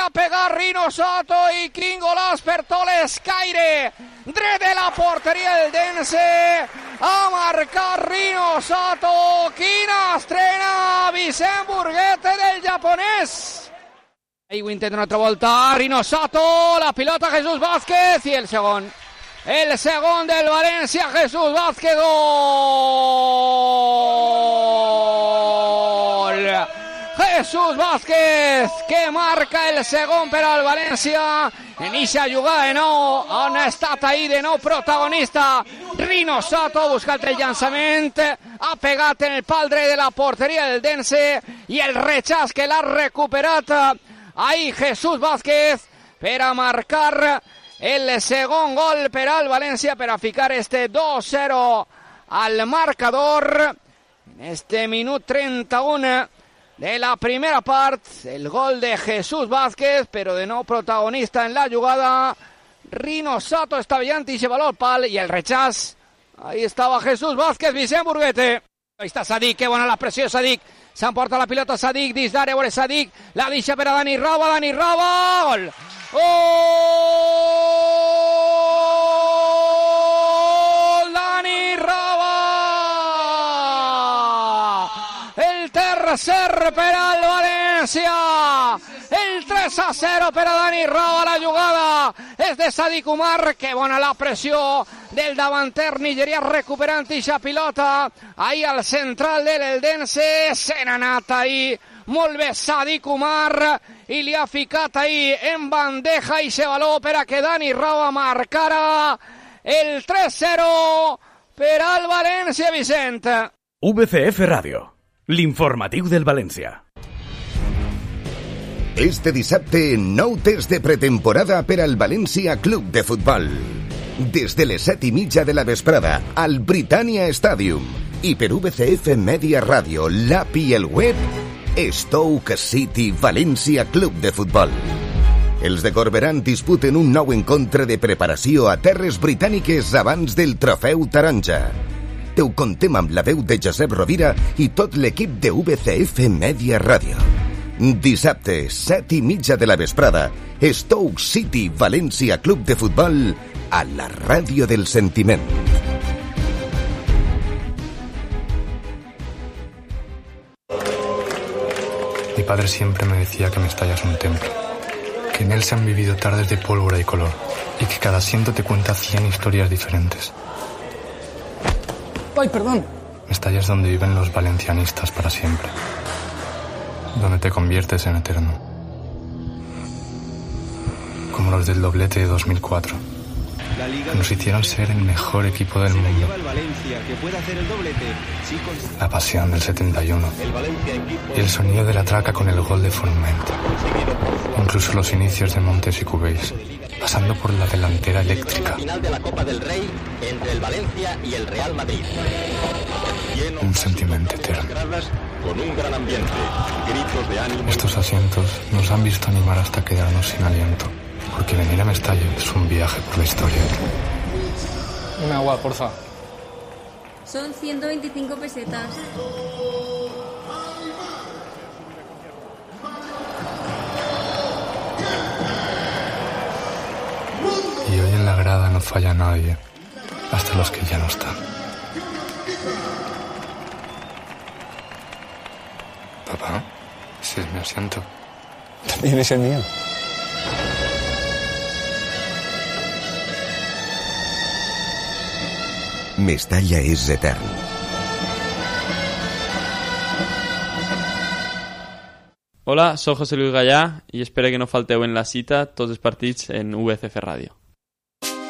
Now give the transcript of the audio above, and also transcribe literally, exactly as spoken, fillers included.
a pegar Rino Soto i quin golaç per tot l'escaire dret de la porteria del Dense. Ha marcat Rino Soto. Quina estrena Vicent Burguete del japonès. Ahí ho intenta una altra volta Rino Soto, la pilota Jesús Vázquez i el segon. El segon del València, Jesús Vázquez, gol! Jesús Vázquez, que marca el segon per al València. En eixa jugada de nou, on ha estat ahí de nou protagonista. Rino Soto, buscat el llançament, ha pegat en el pal dret de la porteria del Dense i el rechaç que l'ha recuperat ahí Jesús Vázquez per a marcar el segon gol per al València, per a ficar este dos cero al marcador en este minut trenta-un de la primera part. El gol de Jesús Vázquez, però de nou protagonista en la jugada. Rino Soto està veient i se valor al pal i el rechaç. Ahí estava Jesús Vázquez, Vicent Burguete. Ahí està Sadik, que bona la pressió Sadik. S'emporta la pilota Sadik, dins d'àrea, vole Sadik, la deixa per a Dani Raba, Dani Raba, gol! ¡Gol! ¡Dani Raba! El tercer per al València. El tres a cero per a Dani Raba. La jugada és de Sadik Umar. Que bona la pressió del davanter nigerià recuperant eixa pilota. Ahí al central de l'Eldense. Se n'ha anat ahí. Molt bé Sadik Umar i li ha ficat ahí en bandeja i se való per a que Dani Raba marcara el tres cero per al València, Vicent. V C F Ràdio, l'informatiu del València. Este dissabte, nou test de pretemporada per al València Club de Futbol. Des de les set i mitja de la vesprada al Britannia Stadium i per V C F Media Ràdio, l'app i el web, Stoke City València Club de Futbol. Els de Corberán disputen un nou encontre de preparació a terres britàniques abans del trofeu taronja. Te ho contem amb la veu de Josep Rovira i tot l'equip de V C F Media Ràdio. Dissabte, set i mitja de la vesprada, Stoke City València Club de Futbol a la ràdio del sentiment. Mi padre siempre me decía que Mestalla es un templo, que en él se han vivido tardes de pólvora y color, y que cada asiento te cuenta cien historias diferentes. ¡Ay, perdón! Mestalla es donde viven los valencianistas para siempre, donde te conviertes en eterno, como los del doblete de dos mil cuatro. Nos hicieron ser el mejor equipo del mundo. La pasión del setenta y uno y el sonido de la traca con el gol de Forment. Incluso los inicios de Montes y Cubéis, pasando por la delantera eléctrica. Un sentimiento eterno. Estos asientos nos han visto animar hasta quedarnos sin aliento. Porque venir a Mestalla es un viaje por la historia. Un agua, porfa. Son ciento veinticinco pesetas. Y hoy en la grada no falla nadie, hasta los que ya no están. Papá, ese es mi asiento. También es el mío. Mestalla és etern. Hola, soy José Luis Gallà y espero que no falteu en la cita tots els partits en V C F Ràdio.